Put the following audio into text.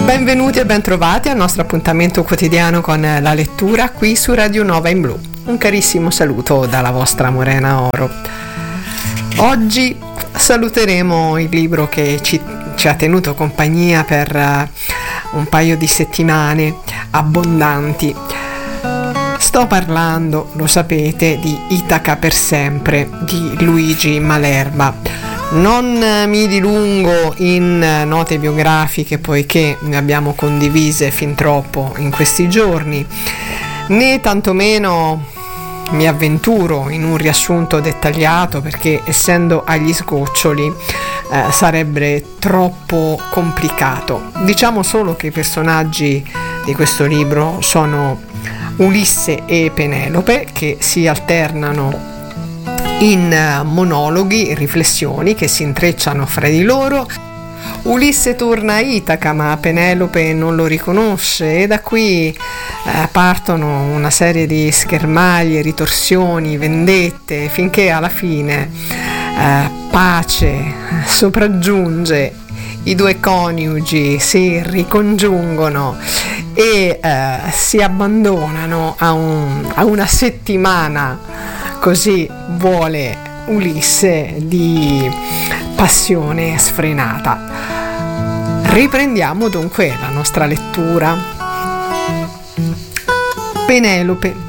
Benvenuti e bentrovati al nostro appuntamento quotidiano con la lettura qui su Radio Nova in Blu. Un carissimo saluto dalla vostra Morena Oro. Oggi saluteremo il libro che ci ha tenuto compagnia per un paio di settimane abbondanti. Sto parlando, lo sapete, di Itaca per sempre di Luigi Malerba. Non mi dilungo in note biografiche poiché ne abbiamo condivise fin troppo in questi giorni, né tantomeno mi avventuro in un riassunto dettagliato perché, essendo agli sgoccioli, sarebbe troppo complicato. Diciamo solo che i personaggi di questo libro sono Ulisse e Penelope, che si alternano in monologhi, riflessioni che si intrecciano fra di loro. Ulisse torna a Itaca, ma Penelope non lo riconosce, e da qui partono una serie di schermaglie, ritorsioni, vendette, finché alla fine pace sopraggiunge, i due coniugi si ricongiungono e si abbandonano a una settimana, così vuole Ulisse, di passione sfrenata. Riprendiamo dunque la nostra lettura. Penelope.